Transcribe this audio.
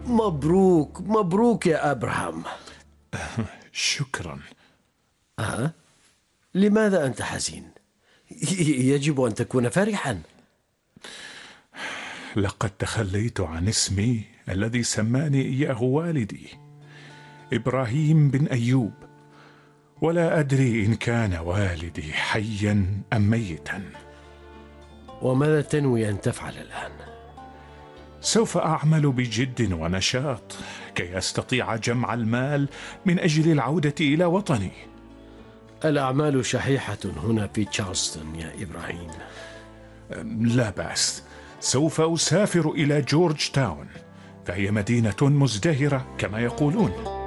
مبروك مبروك يا أبراهام. شكرا. لماذا أنت حزين؟ يجب أن تكون فرحا. لقد تخليت عن اسمي الذي سماني إياه والدي، إبراهيم بن أيوب، ولا أدري إن كان والدي حيا أم ميتا. وماذا تنوي أن تفعل الآن؟ سوف أعمل بجد ونشاط كي أستطيع جمع المال من أجل العودة إلى وطني. الأعمال شحيحة هنا في تشارلستون يا إبراهيم. لا بأس، سوف أسافر إلى جورج تاون، فهي مدينة مزدهرة كما يقولون.